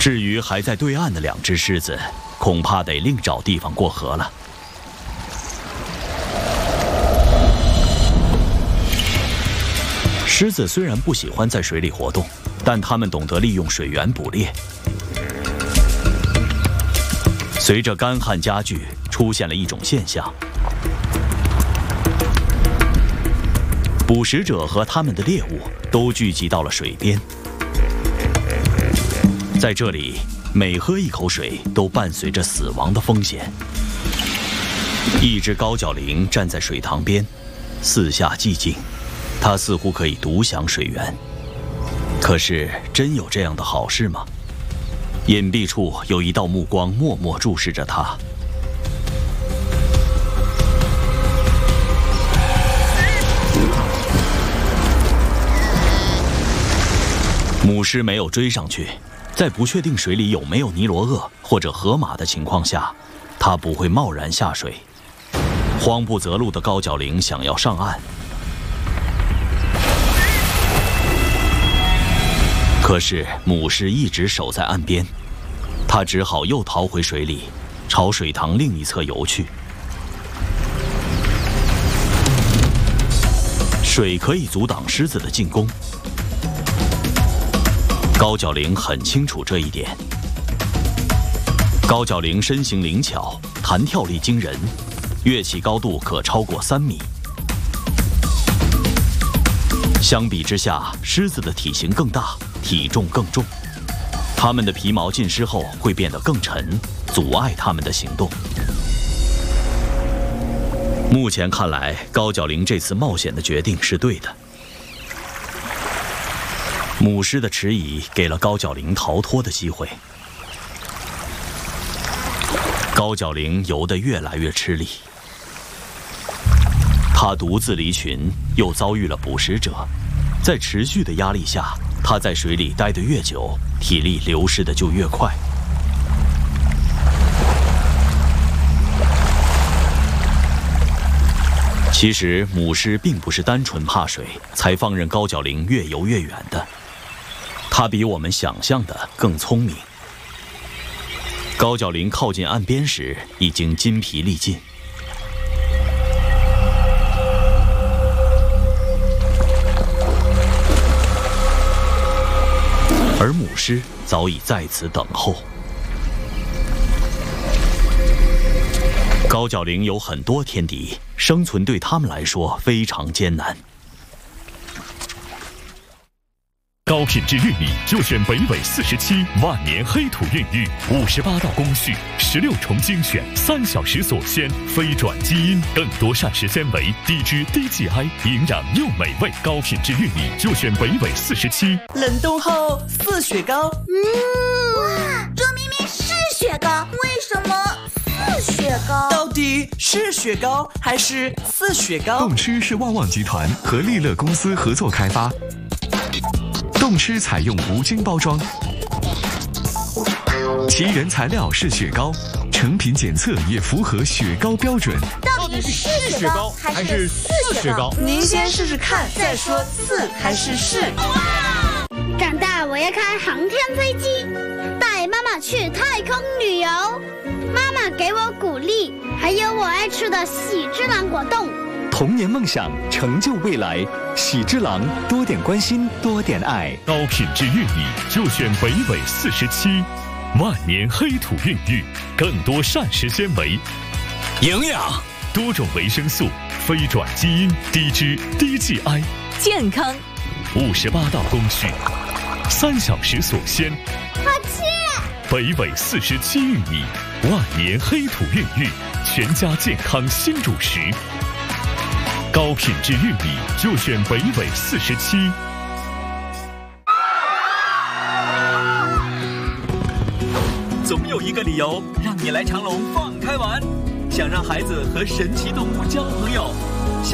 至于还在对岸的2只狮子，恐怕得另找地方过河了。狮子虽然不喜欢在水里活动，但它们懂得利用水源捕猎。随着干旱加剧，出现了一种现象：捕食者和他们的猎物都聚集到了水边。在这里，每喝一口水都伴随着死亡的风险。一只高脚羚站在水塘边，四下寂静，它似乎可以独享水源。可是，真有这样的好事吗？隐蔽处有一道目光默默注视着它。母狮没有追上去，在不确定水里有没有尼罗鳄或者河马的情况下，它不会贸然下水。慌不择路的高脚羚想要上岸，可是母狮一直守在岸边，它只好又逃回水里，朝水塘另一侧游去。水可以阻挡狮子的进攻，高脚羚很清楚这一点。高脚羚身形灵巧，弹跳力惊人，跃起高度可超过3米。相比之下，狮子的体型更大，体重更重，它们的皮毛浸湿后会变得更沉，阻碍它们的行动。目前看来，高脚羚这次冒险的决定是对的。母狮的迟疑给了高脚羚逃脱的机会。高脚羚游得越来越吃力，它独自离群，又遭遇了捕食者，在持续的压力下，它在水里待得越久，体力流失的就越快。其实母狮并不是单纯怕水才放任高脚羚越游越远的，它比我们想象的更聪明。高脚羚靠近岸边时已经筋疲力尽，而母狮早已在此等候。高脚羚有很多天敌，生存对它们来说非常艰难。 高品质玉米就选北纬47万年黑土孕育，58道工序，16重精选，3小时锁鲜，非转基因，更多膳食纤维，低脂低 GI， 营养又美味。高品质玉米就选北纬47。 冷冻后似雪糕。 哇，这明明是雪糕，为什么似雪糕？ 到底是雪糕还是似雪糕？ 动吃是旺旺集团和利乐公司合作开发。动吃采用无菌包装，其原材料是雪糕，成品检测也符合雪糕标准。 到底是雪糕还是似雪糕？ 您先试试看，再说似还是是。 长大我要开航天飞机，带妈妈去太空旅游。妈妈给我鼓励，还有我爱吃的喜之郎果冻。 童年梦想，成就未来。喜之郎，多点关心，多点爱。 高品质玉米就选北纬47，万年黑土孕育，更多膳食纤维， 营养， 多种维生素，非转基因，低脂低 GI， 健康 ，58道工序，3小时锁鲜。 好吃。 北纬47玉米，万年黑土孕育，全家健康新主食。高品质玉米就选北纬47。 总有一个理由让你来长隆放开玩，想让孩子和神奇动物交朋友。